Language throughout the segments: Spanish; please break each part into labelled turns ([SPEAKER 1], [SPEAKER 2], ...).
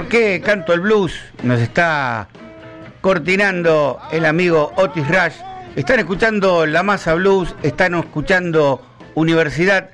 [SPEAKER 1] qué canto el blues? Nos está coordinando el amigo Otis Rush. Están escuchando La Masa Blues, están escuchando Universidad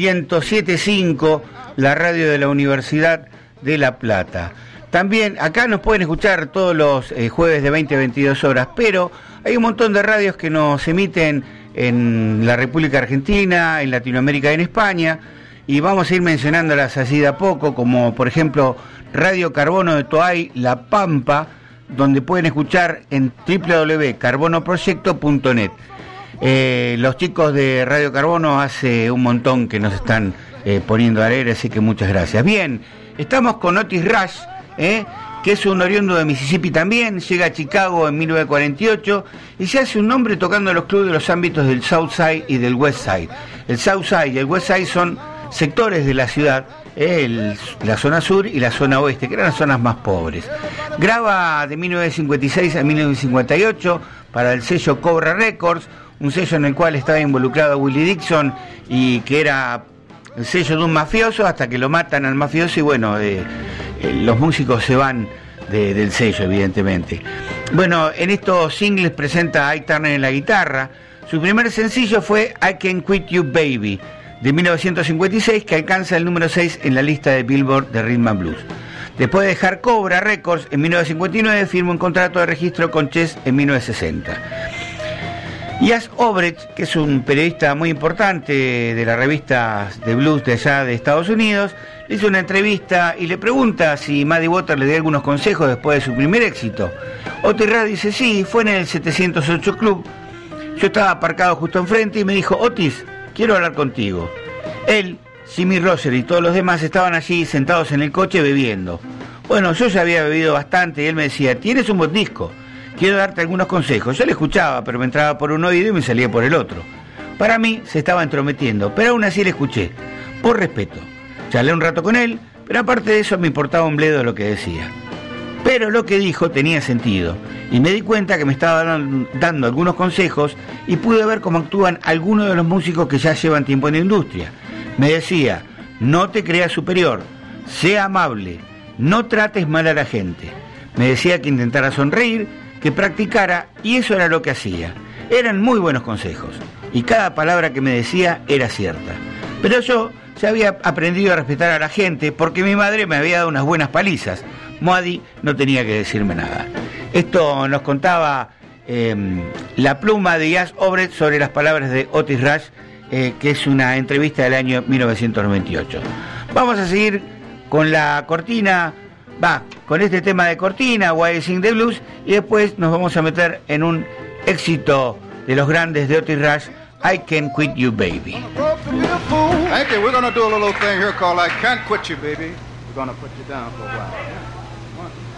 [SPEAKER 1] 107.5, la radio de la Universidad de La Plata. También acá nos pueden escuchar todos los jueves de 20 a 22 horas, pero hay un montón de radios que nos emiten en la República Argentina, en Latinoamérica y en España, y vamos a ir mencionándolas así de a poco, como por ejemplo Radio Carbono de Toay, La Pampa, donde pueden escuchar en www.carbonoproyecto.net. Los chicos de Radio Carbono hace un montón que nos están poniendo al aire, así que muchas gracias. Bien, estamos con Otis Rush, que es un oriundo de Mississippi también, llega a Chicago en 1948 y se hace un nombre tocando en los clubes de los ámbitos del South Side y del West Side. El South Side y el West Side son sectores de la ciudad, la zona sur y la zona oeste, que eran las zonas más pobres. Graba de 1956 a 1958 para el sello Cobra Records, un sello en el cual estaba involucrado Willie Dixon y que era el sello de un mafioso hasta que lo matan al mafioso y bueno, los músicos se van del sello, evidentemente. Bueno, en estos singles presenta a Ike Turner en la guitarra. Su primer sencillo fue I Can't Quit You Baby, de 1956, que alcanza el número 6 en la lista de Billboard de Rhythm and Blues. Después de dejar Cobra Records en 1959, firma un contrato de registro con Chess en 1960. Jas Obrecht, que es un periodista muy importante de las revistas de blues de allá de Estados Unidos, le hizo una entrevista y le pregunta si Muddy Waters le dio algunos consejos después de su primer éxito. Otis Rush dice, sí, fue en el 708 Club. Yo estaba aparcado justo enfrente y me dijo, Otis, quiero hablar contigo. Él, Jimmy Roser y todos los demás estaban allí sentados en el coche bebiendo. Bueno, yo ya había bebido bastante y él me decía, tienes un buen disco, quiero darte algunos consejos. Yo le escuchaba, pero me entraba por un oído y me salía por el otro. Para mí se estaba entrometiendo, pero aún así le escuché, por respeto. Charlé un rato con él, pero aparte de eso me importaba un bledo lo que decía. Pero lo que dijo tenía sentido, y me di cuenta que me estaba dando algunos consejos y pude ver cómo actúan algunos de los músicos que ya llevan tiempo en la industria. Me decía, no te creas superior, sea amable, no trates mal a la gente. Me decía que intentara sonreír, que practicara, y eso era lo que hacía. Eran muy buenos consejos, y cada palabra que me decía era cierta. Pero yo ya había aprendido a respetar a la gente porque mi madre me había dado unas buenas palizas. Muddy no tenía que decirme nada. Esto nos contaba la pluma de Jas Obrecht sobre las palabras de Otis Rush, que es una entrevista del año 1998. Vamos a seguir con la cortina, con este tema de cortina, Why I Sing the Blues, y después nos vamos a meter en un éxito de los grandes de Otis Rush, I Can't Quit You Baby.
[SPEAKER 2] Thank you. We're going to do a little thing here called I Can't Quit You Baby. We're going to put you down for a while. Yeah.